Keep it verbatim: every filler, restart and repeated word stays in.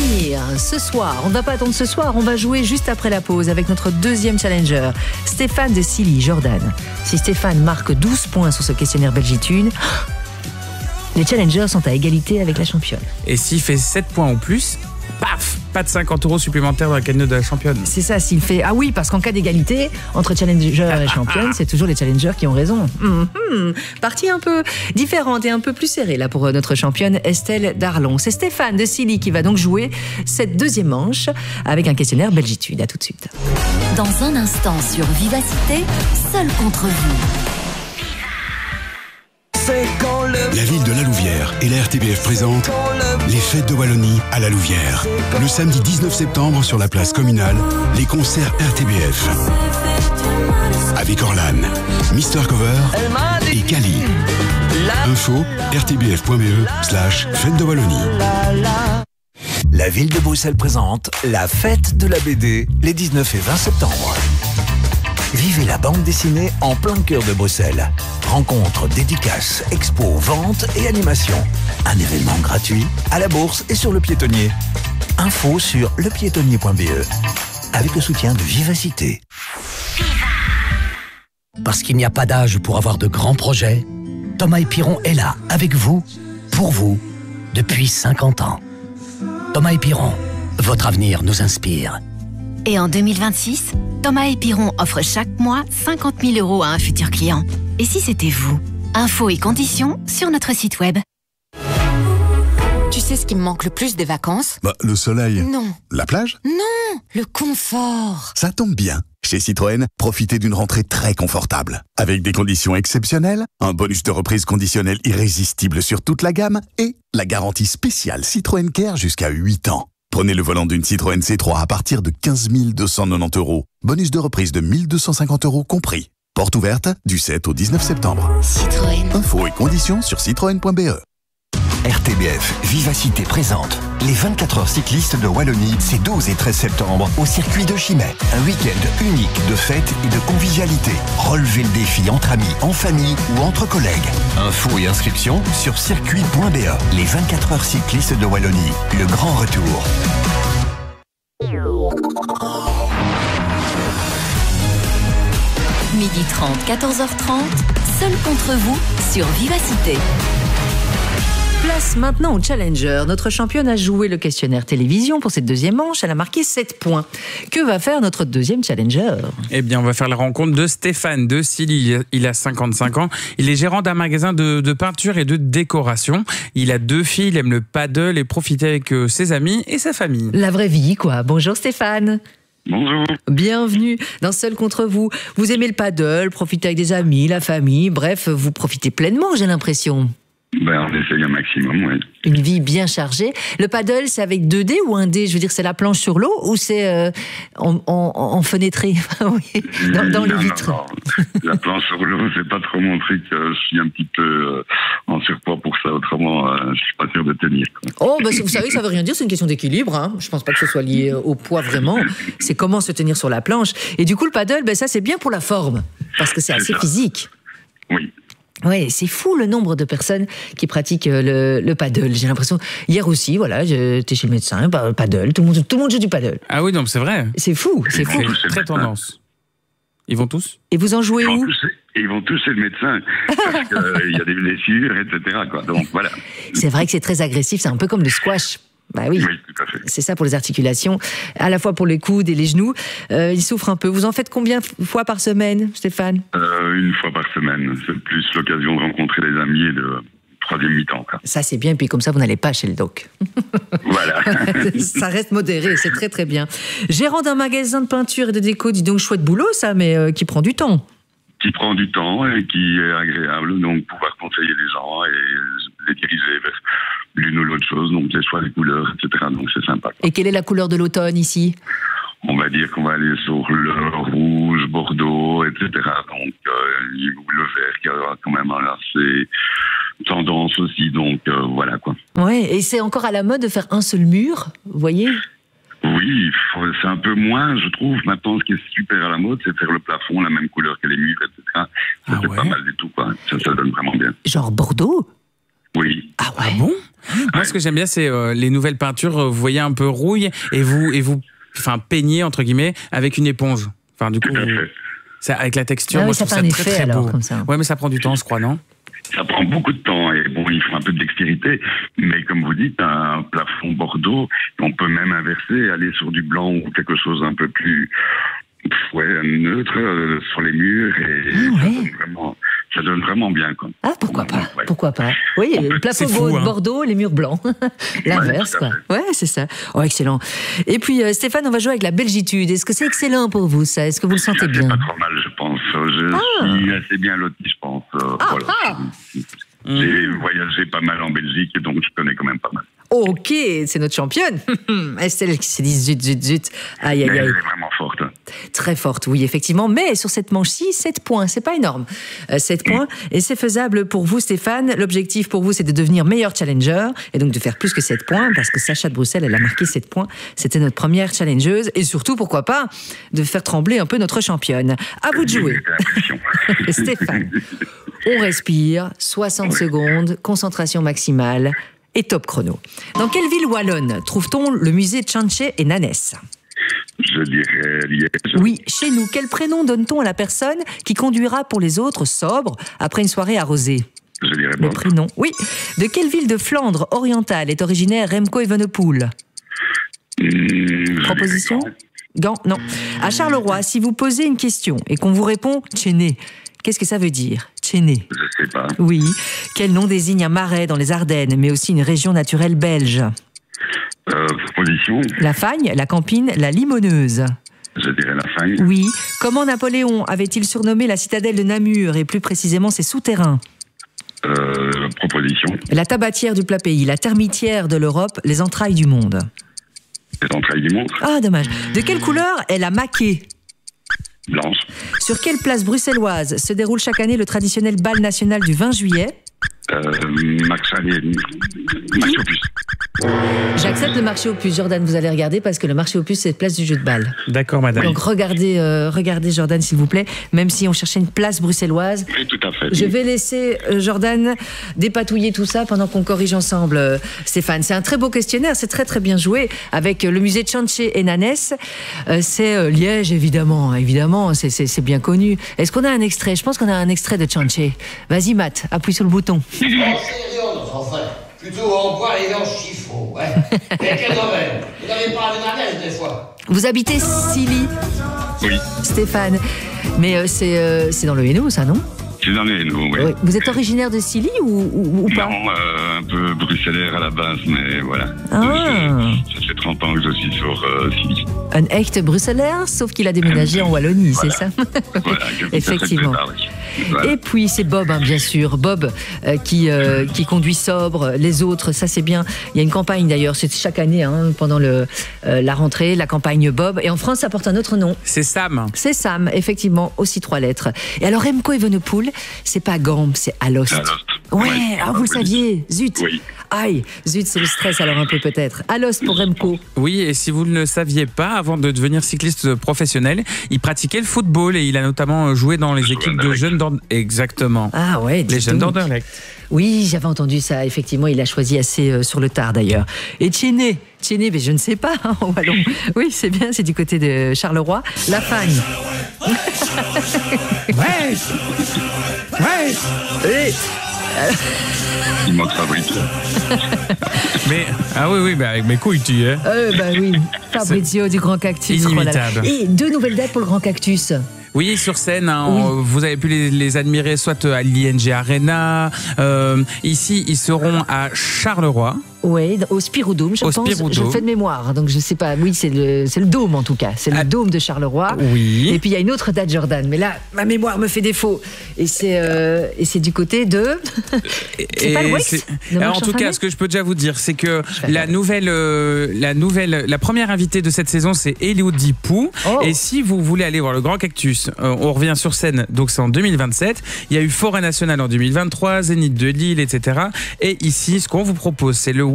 finir ce soir, on ne va pas attendre ce soir, on va jouer juste après la pause avec notre deuxième challenger, Stéphane de Silly, Jordan. Si Stéphane marque douze points sur ce questionnaire Belgitude, les challengers sont à égalité avec la championne. Et s'il fait sept points ou plus, paf, pas de cinquante euros supplémentaires dans la cagnotte de la championne. C'est ça, s'il fait... Ah oui, parce qu'en cas d'égalité, entre challenger et championne, c'est toujours les challengers qui ont raison. Mmh. Partie un peu différente et un peu plus serrée là pour notre championne Estelle Darlon. C'est Stéphane de Silly qui va donc jouer cette deuxième manche avec un questionnaire Belgitude. À tout de suite. Dans un instant sur Vivacité, seul contre vous. La ville de La Louvière et la R T B F présentent les fêtes de Wallonie à La Louvière. Le samedi dix-neuf septembre sur la place communale, les concerts R T B F. Avec Orlan, Mister Cover et Kali. Info r t b f point b e slash fête de Wallonie. La ville de Bruxelles présente la fête de la B D les dix-neuf et vingt septembre. Vivez la bande dessinée en plein cœur de Bruxelles. Rencontres, dédicaces, expos, ventes et animations. Un événement gratuit à la Bourse et sur le Piétonnier. Info sur le piétonnier point b e avec le soutien de Vivacité. Parce qu'il n'y a pas d'âge pour avoir de grands projets, Thomas et Piron est là, avec vous, pour vous, depuis cinquante ans. Thomas et Piron, votre avenir nous inspire. Et en deux mille vingt-six, Thomas et Piron offrent chaque mois cinquante mille euros à un futur client. Et si c'était vous? Infos et conditions sur notre site web. Tu sais ce qui me manque le plus des vacances? Bah, le soleil. Non. La plage? Non, le confort. Ça tombe bien. Chez Citroën, profitez d'une rentrée très confortable. Avec des conditions exceptionnelles, un bonus de reprise conditionnel irrésistible sur toute la gamme et la garantie spéciale Citroën Care jusqu'à huit ans. Prenez le volant d'une Citroën C trois à partir de quinze mille deux cent quatre-vingt-dix euros. Bonus de reprise de mille deux cent cinquante euros compris. Porte ouverte du sept au dix-neuf septembre. Citroën. Infos et conditions sur citroën point b e. R T B F Vivacité présente les vingt-quatre heures cyclistes de Wallonie, ces douze et treize septembre au circuit de Chimay. Un week-end unique de fêtes et de convivialité. Relevez le défi entre amis, en famille ou entre collègues. Infos et inscriptions sur circuit point b e. Les vingt-quatre heures cyclistes de Wallonie, le grand retour. midi trente, quatorze heures trente, seul contre vous sur Vivacité. Place maintenant au challenger. Notre championne a joué le questionnaire télévision pour cette deuxième manche. Elle a marqué sept points. Que va faire notre deuxième challenger? Eh bien, on va faire la rencontre de Stéphane de Silly. Il a cinquante-cinq ans. Il est gérant d'un magasin de, de peinture et de décoration. Il a deux filles, il aime le paddle et profiter avec ses amis et sa famille. La vraie vie, quoi. Bonjour Stéphane. Bonjour. Bienvenue dans Seul contre vous. Vous aimez le paddle, profitez avec des amis, la famille, bref, vous profitez pleinement, j'ai l'impression. Ben, on essaye un maximum, oui. Une vie bien chargée. Le paddle, c'est avec deux dés ou un dé? Je veux dire, c'est la planche sur l'eau ou c'est euh, en, en, en fenêtré oui, dans, dans non, les vitres? non, non. La planche sur l'eau, c'est pas trop mon truc. Je suis un petit peu euh, en surpoids pour ça. Autrement, euh, je suis pas sûr de tenir. Quoi. Oh, ben, vous savez, ça veut rien dire. C'est une question d'équilibre. Hein. Je pense pas que ce soit lié au poids vraiment. C'est comment se tenir sur la planche. Et du coup, le paddle, ben, ça, c'est bien pour la forme parce que c'est assez ça. physique. Oui. Oui, c'est fou le nombre de personnes qui pratiquent le, le paddle. J'ai l'impression, hier aussi, voilà, j'étais chez le médecin, bah, paddle, tout le monde, tout le monde joue du paddle. Ah oui, donc c'est vrai. C'est fou, c'est fou. C'est très tendance. Ils vont tous? Et vous en jouez ils où? tous, Ils vont tous chez le médecin, parce qu'il euh, y a des blessures, et cetera. Quoi. Donc voilà. C'est vrai que c'est très agressif, c'est un peu comme le squash. Bah oui, oui, tout à fait. C'est ça pour les articulations, à la fois pour les coudes et les genoux. Euh, ils souffrent un peu. Vous en faites combien de fois par semaine, Stéphane? euh, Une fois par semaine. C'est plus l'occasion de rencontrer les amis et de troisième mi-temps. Quoi. Ça, c'est bien. Puis comme ça, vous n'allez pas chez le doc. Voilà. Ça reste modéré, c'est très très bien. Gérant d'un magasin de peinture et de déco, dis donc chouette boulot ça, mais euh, qui prend du temps. Qui prend du temps et qui est agréable, donc pouvoir conseiller les gens et les diriger vers l'une ou l'autre chose, donc les choix des couleurs, et cetera. Donc c'est sympa. Quoi. Et quelle est la couleur de l'automne ici? On va dire qu'on va aller sur le rouge, bordeaux, et cetera. Donc euh, le vert qui a quand même assez tendance aussi, donc euh, voilà quoi. Ouais, et c'est encore à la mode de faire un seul mur, vous voyez? Oui, c'est un peu moins, je trouve. Maintenant, ce qui est super à la mode, c'est faire le plafond la même couleur que les murs, et cetera. Ça, ah c'est ouais. pas mal du tout, quoi. Ça, ça donne vraiment bien. Genre Bordeaux? Oui. Ah ouais. Ah bon? Moi, ce que j'aime bien, c'est euh, les nouvelles peintures. euh, Vous voyez un peu rouille et vous, et vous enfin, peignez, entre guillemets, avec une éponge. Enfin, du coup, Tout à vous- fait. ça, avec la texture, Ah oui, moi, je ça trouve fait ça un très, effet, très alors, beau. comme ça. Ouais, mais ça prend du temps, je crois, non? Ça prend beaucoup de temps et bon, il faut un peu de dextérité. Mais comme vous dites, un plafond bordeaux, on peut même inverser, aller sur du blanc ou quelque chose un peu plus pff, ouais, neutre euh, sur les murs et Ah ça, ouais. donne vraiment, ça donne vraiment bien. Quoi. Ah, pourquoi pas, Ouais. pourquoi pas. Oui, le plafond c'est fou, de hein. Bordeaux, les murs blancs. L'inverse, tout à quoi. Ouais, c'est ça. Oh, excellent. Et puis, euh, Stéphane, on va jouer avec la belgitude. Est-ce que c'est excellent pour vous, ça? Est-ce que vous le sentez C'est bien? pas trop mal, je pense. Je suis assez bien loti, je pense. Euh, Ah, voilà. ah. J'ai voyagé pas mal en Belgique et donc je connais quand même pas mal. Ok, c'est notre championne. Estelle qui s'est dit zut, zut, zut. Aïe, Mais aïe, elle aïe. est vraiment forte. Très forte, oui, effectivement. Mais sur cette manche-ci, sept points, c'est pas énorme. Euh, sept points, et c'est faisable pour vous, Stéphane. L'objectif pour vous, c'est de devenir meilleur challenger, et donc de faire plus que sept points, parce que Sacha de Bruxelles, elle a marqué sept points. C'était notre première challengeuse, et surtout, pourquoi pas, de faire trembler un peu notre championne. À vous de jouer. Stéphane, on respire, soixante secondes, concentration maximale, et top chrono. Dans quelle ville wallonne trouve-t-on le musée Tchanché et Nanès? Je dirais Liège. Oui, chez nous, quel prénom donne-t-on à la personne qui conduira pour les autres sobre après une soirée arrosée? Je dirais Le Bob. prénom, oui. De quelle ville de Flandre orientale est originaire Remco Evenepoel? Mmh, je Proposition? dirais Gant, non. À Charleroi, si vous posez une question et qu'on vous répond Tchéné, qu'est-ce que ça veut dire? Tchéné. Je sais pas. Oui. Quel nom désigne un marais dans les Ardennes, mais aussi une région naturelle belge? Euh, proposition, La Fagne, la Campine, la Limoneuse. je dirais la faille. Oui. Comment Napoléon avait-il surnommé la citadelle de Namur et plus précisément ses souterrains? Euh, proposition, La tabatière du plat pays, la termitière de l'Europe, les entrailles du monde. les entrailles du monde. Ah, dommage. De quelle couleur est la maquée? Blanche. Sur quelle place bruxelloise se déroule chaque année le traditionnel bal national du vingt juillet? Euh, Max Max Opus. J'accepte de marcher au puce. Jordan, vous allez regarder parce que le marché au puce, c'est place du jeu de balle. D'accord, madame. Donc regardez, euh, regardez Jordan, s'il vous plaît. Même si on cherchait une place bruxelloise, Oui, tout à fait. je vais laisser euh, Jordan dépatouiller tout ça pendant qu'on corrige ensemble, euh, Stéphane. C'est un très beau questionnaire, c'est très très bien joué avec euh, le musée Tchanché et Nanès. Euh, c'est euh, Liège, évidemment, évidemment, c'est, c'est, c'est bien connu. Est-ce qu'on a un extrait? Je pense qu'on a un extrait de Tchanché. Vas-y, Matt, appuie sur le bouton. En sérieux, notre enfant. Plutôt en bois et en chiffon, ouais. Mais quel domaine? Vous n'avez pas un Nanès, des fois? Vous habitez Silly, Oui, Stéphane, mais euh, c'est, euh, c'est dans le Hainaut, ça, non? c'est dans les Hainaut, oui. Oui. Vous êtes originaire de Silly ou, ou, ou pas? Non, euh, un peu bruxellaire à la base, mais voilà. Ah. Je- ça fait trente ans que je suis sur euh, Silly. Un echt Bruxellaire, sauf qu'il a déménagé en Wallonie, Voilà. c'est ça? Voilà, que- Effectivement. ça, c'est Voilà. Et puis c'est Bob, hein, bien sûr, Bob euh, qui, euh, qui conduit sobre, les autres, ça c'est bien. Il y a une campagne d'ailleurs, c'est chaque année hein, pendant le, euh, la rentrée, la campagne Bob. Et en France, ça porte un autre nom. C'est Sam. C'est Sam, effectivement, aussi trois lettres. Et alors Remco Evenepoel, c'est pas Gand, c'est Alost. Alost. Ouais, Ouais. ah, vous le Oui. saviez, zut. Oui. Aïe, zut, c'est le stress alors un peu peut-être. Alost pour Remco. Oui, et si vous ne le saviez pas, avant de devenir cycliste professionnel, il pratiquait le football et il a notamment joué dans les Sur équipes de Anderlecht. jeunes d'And- Exactement. Ah ouais, Les dis jeunes donc. d'Anderlecht. Oui, j'avais entendu ça, effectivement, il a choisi assez euh, sur le tard d'ailleurs. Et Tchéné, Tchéné, mais je ne sais pas, hein, en wallon. Oui, c'est bien, c'est du côté de Charleroi. La Fagne. Ouais. Ouais. Et- Il manque Fabrice. Mais ah oui oui, bah avec mes couilles tu es. Euh, bah oui, Fabrizio du Grand Cactus. Inimitable. Oh là là. Et deux nouvelles dates pour le Grand Cactus. Oui, sur scène, hein, Oui. on- vous avez pu les, les admirer soit à l'I N G Arena. Euh, ici, ils seront à Charleroi. Oui, au Spiroudome, je Au pense. Spiroudome. Je fais de mémoire, donc je sais pas. Oui, c'est le, c'est le dôme en tout cas. C'est le Ah. dôme de Charleroi. Oui. Et puis il y a une autre date, Jordan. Mais là, ma mémoire me fait défaut. Et c'est, euh, et c'est du côté de. c'est pas le Et Wex c'est- de Alors, en Marche tout Infernée cas, ce que je peux déjà vous dire, c'est que vais la regarder. nouvelle, euh, la nouvelle, la première invitée de cette saison, c'est Elodie Pou. Oh. Et si vous voulez aller voir le Grand Cactus, euh, on revient sur scène. Donc c'est en deux mille vingt-sept. Il y a eu Forêt Nationale en deux mille vingt-trois, Zénith de Lille, et cetera. Et ici, ce qu'on vous propose, c'est le